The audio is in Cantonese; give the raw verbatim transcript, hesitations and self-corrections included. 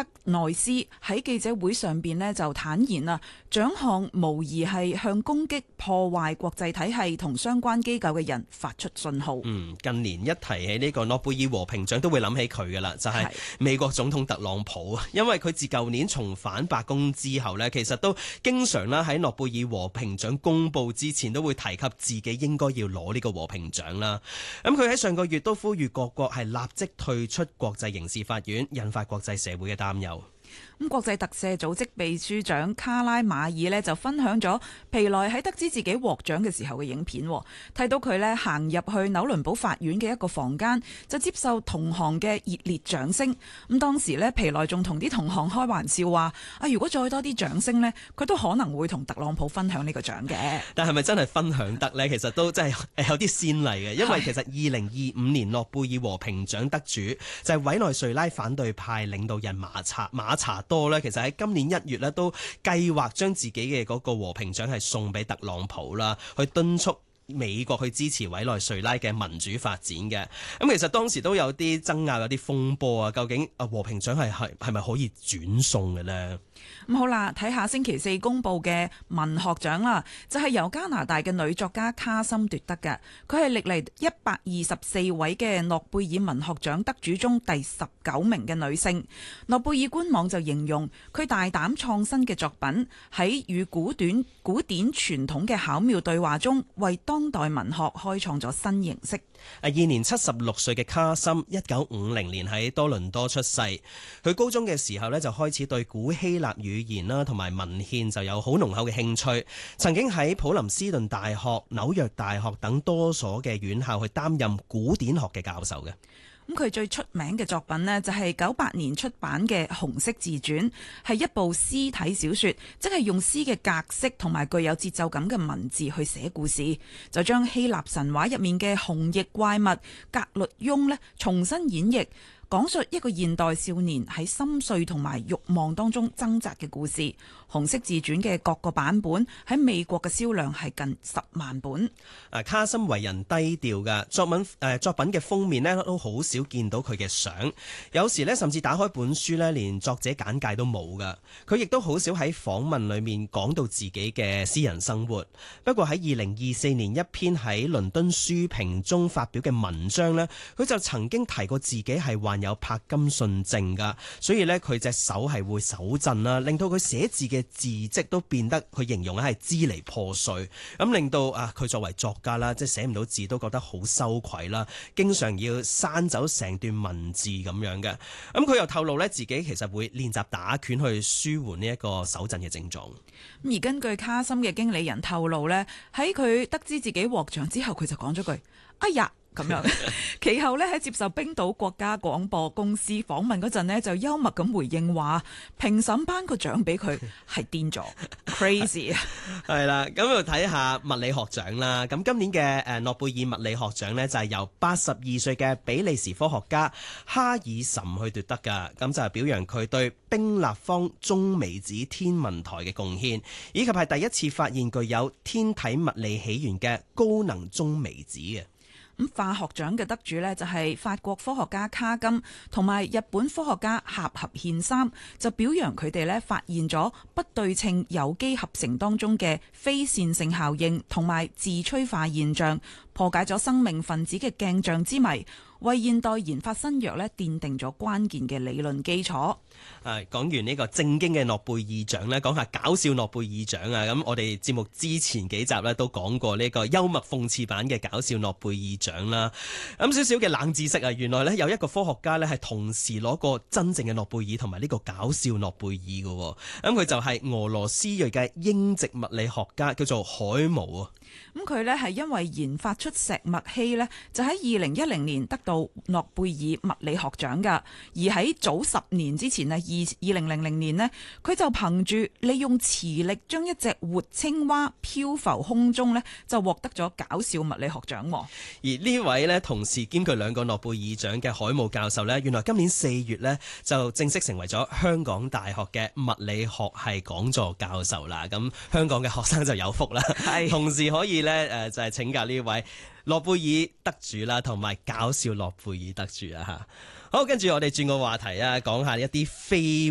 德內斯喺記者會上邊呢就坦言啊，獎項無疑係向攻擊破壞國際體系同相關機構嘅人發出信號。 嗯，近年一提起呢個諾貝爾和平獎都會諗起佢噶啦，就係、是、美國總統特朗普啊，因為佢自舊年重返白宮之後呢，其實都經常啦喺諾貝爾和平獎公布之前都會提及自己應該要攞呢個和平獎啦。咁佢喺上個月都呼籲各國係立即退出國際刑事法院，引發國際社會嘅擔憂。 咁國際特赦組織秘書長卡拉馬爾呢就分享咗皮萊喺得知自己獲獎嘅時候嘅影片，睇到佢呢行入去紐倫堡法院嘅一個房間，就接受同行嘅熱烈掌聲。咁當時呢，皮萊仲同啲同行開玩笑話：啊，如果再多啲掌聲呢，佢都可能會同特朗普分享呢個獎嘅。 但係咪真係分享得呢？其實都真係有啲先例嘅，因為其實二零二五年諾貝爾和平獎得主就係委內瑞拉反對派領導人馬查馬查多咧，其實喺今年一月咧都計劃將自己嘅嗰個和平獎係送俾特朗普啦，去敦促美國去支持委內瑞拉嘅民主發展嘅。咁其實當時都有啲爭拗，有啲風波啊。究竟啊和平獎係係係咪可以轉送嘅呢？ 咁好啦，睇下星期四公布嘅文學獎啦，就係由加拿大嘅女作家卡森奪得嘅。佢係歷嚟一百二十四位嘅諾貝爾文學獎得主中第十九名嘅女性。諾貝爾官網就形容佢大膽創新嘅作品喺與古典古典傳統嘅巧妙對話中，為當代文學開創咗新形式。 啊，現年七十六歲嘅卡森，一九五零年喺多倫多出世。佢高中嘅時候呢，就開始對古希臘語言啦同埋文獻就有好濃厚嘅興趣。曾經喺普林斯頓大學、紐約大學等多所嘅院校去擔任古典學嘅教授嘅。 咁佢最出名嘅作品呢，就係九八年出版嘅《紅色自傳》，係一部詩體小說，即係用詩嘅格式同埋具有節奏感嘅文字去寫故事，就將希臘神話入面嘅紅翼怪物格律翁呢重新演繹，講述一個現代少年喺心碎同埋慾望當中掙扎嘅故事。紅色自傳嘅各個版本喺美國嘅銷量係近十萬本。 啊，卡森為人低調㗎，作品誒、呃、作品嘅封面呢都好少見到佢嘅相，有時呢甚至打開本書呢連作者簡介都冇㗎。佢亦都好少喺訪問裡面講到自己嘅私人生活。不過喺二零二四年一篇喺倫敦書評中發表嘅文章呢，佢就曾經提過自己係患有柏金遜症㗎，所以呢，佢隻手係會手震啦，令到佢寫字嘅字跡都變得佢形容咧係支離破碎，咁令到啊佢作為作家啦，即係寫唔到字都覺得好羞愧啦，經常要刪走成段文字咁樣嘅。咁佢又透露咧自己其實會練習打拳去舒緩呢一個手震嘅症狀。 而根據卡森嘅經理人透露呢，喺佢得知自己獲獎之後，佢就講咗句：哎呀！咁樣，其後咧喺接受冰島國家廣播公司訪問嗰陣呢，就幽默咁回應話：評審頒個獎俾佢係癲咗 ，crazy 啊！ 係啦，咁就睇下物理學獎啦。咁今年嘅誒諾貝爾物理學獎呢，就係由八十二歲嘅比利時科學家哈爾岑去奪得㗎。咁就係表揚佢對冰立方中微子天文台嘅貢獻，以及係第一次發現具有天體物理起源嘅高能中微子嘅。 咁化學獎嘅得主呢，就係法國科學家卡金同埋日本科學家峽合憲三，就表揚佢哋呢發現咗不對稱有機合成當中嘅非線性效應同埋自催化現象，破解咗生命分子嘅鏡像之謎，為現代研發新藥呢奠定咗關鍵嘅理論基礎。 誒，講完呢個正經嘅諾貝爾獎呢，講下搞笑諾貝爾獎啊！咁我哋節目之前幾集呢都講過呢個幽默諷刺版嘅搞笑諾貝爾獎啦。咁少少嘅冷知識啊，原來呢有一個科學家呢係同時攞過真正嘅諾貝爾同埋呢個搞笑諾貝爾嘅。咁佢就係俄羅斯裔嘅英籍物理學家，叫做海姆啊。 咁佢呢係因為研發出石墨烯呢，就喺二零一零年得到諾貝爾物理學獎㗎。而喺早十年之前呢，二二零零零年呢，佢就憑住利用磁力將一隻活青蛙漂浮空中呢，就獲得咗搞笑物理學獎。 而呢位呢，同時兼具兩個諾貝爾獎嘅海姆教授呢，原來今年四月呢，就正式成為咗香港大學嘅物理學系講座教授啦。咁香港嘅學生就有福啦，同時可以呢，誒就係請教呢位諾貝爾得主啦，同埋搞笑諾貝爾得主啊吓。好，跟住我哋轉個話題啊，講下一啲非